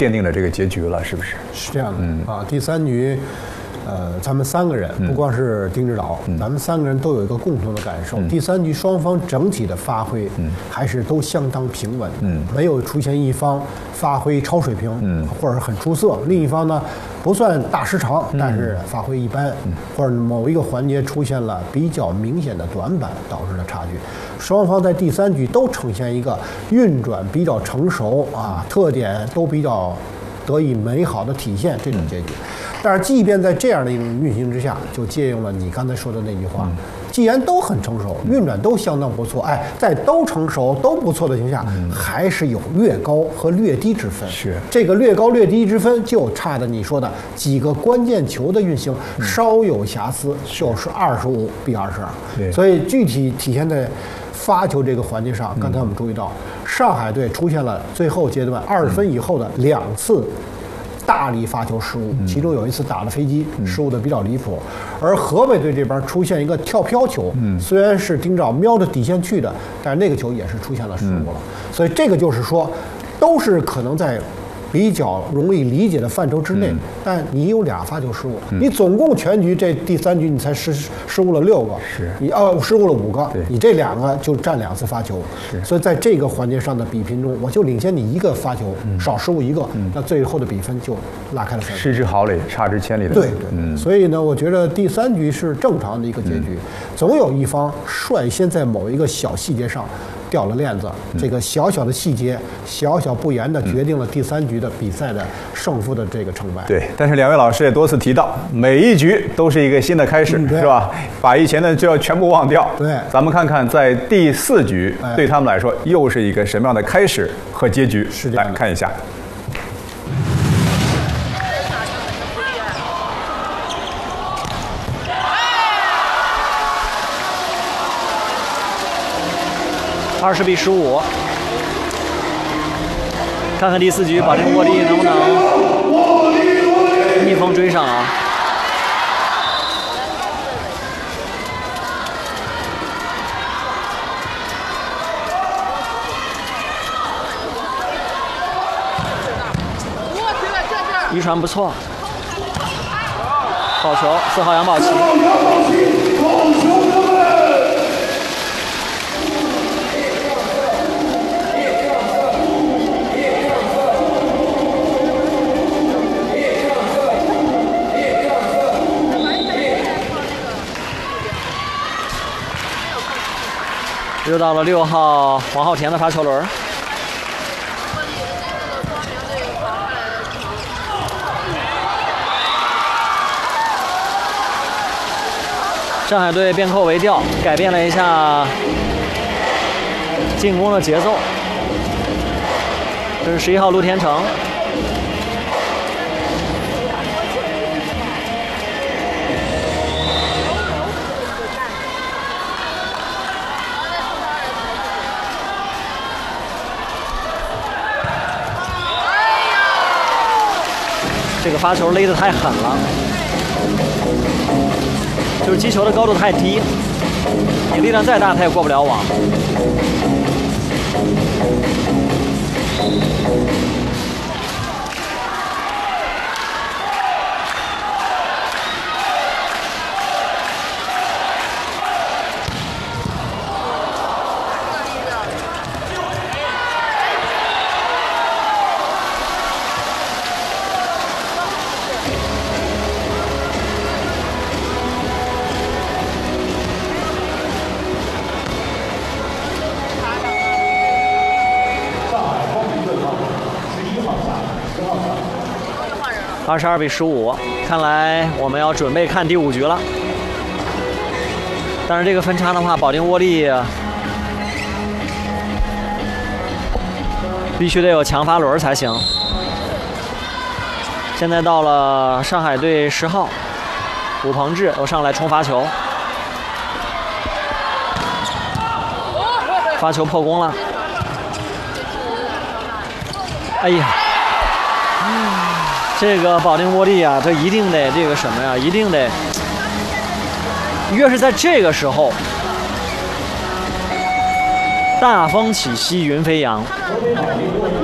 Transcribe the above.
奠定了这个结局了，是不是？ 是这样的啊，第3局。咱们3个人不光是丁指导，咱们3个人都有一个共同的感受。第3局双方整体的发挥，还是都相当平稳，没有出现一方发挥超水平，或者很出色，另一方呢不算大失常，但是发挥一般，或者某一个环节出现了比较明显的短板，导致了差距。双方在第3局都呈现一个运转比较成熟啊，特点都比较得以美好的体现这种结局。但是即便在这样的一种运行之下，就借用了你刚才说的那句话，既然都很成熟，运转都相当不错，在都成熟都不错的情况下，还是有略高和略低之分。 是这个略高略低之分，就差的你说的几个关键球的运行稍有瑕疵，就是25比22。所以具体体现在发球这个环节上，刚才我们注意到，上海队出现了最后阶段20分以后的2次大力发球失误，其中有一次打了飞机，失误的比较离谱。而河北队这边出现一个跳飘球，虽然是丁指导瞄着底线去的，但是那个球也是出现了失误了。所以这个就是说，都是可能在比较容易理解的范畴之内，但你有2发球失误，你总共全局这第3局你才失误了6个，你失误了5个，你这2个就占2次发球，所以在这个环节上的比拼中，我就领先你1个发球，少失误1个，那最后的比分就拉开了3分。 失之毫厘，差之千里的。 对，所以呢，我觉得第3局是正常的一个结局，总有一方率先在某一个小细节上掉了链子，这个小小的细节，小小不言的决定了第3局的比赛的胜负的这个成败。 对，但是2位老师也多次提到，每一局都是一个新的开始，是吧？把以前的就要全部忘掉。 对， 咱们看看在第4局，对他们来说又是一个什么样的开始和结局？ 是这样， 来看一下。 20比15，看看第4局保定沃利能不能逆风追上啊？一传不错，好球，4号杨宝琦。又到了6号黄浩田的发球轮。上海队变扣为调，改变了一下进攻的节奏。这是11号陆天成。这个发球勒得太狠了，就是击球的高度太低，你力量再大，他也过不了网。22比15，看来我们要准备看第5局了。但是这个分差的话，保定沃利必须得有强发轮才行。现在到了上海队10号武鹏志又上来冲发球，发球破功了。哎呀！这个保定沃利啊，这一定得这个什么呀？一定得，越是在这个时候，大风起兮云飞扬。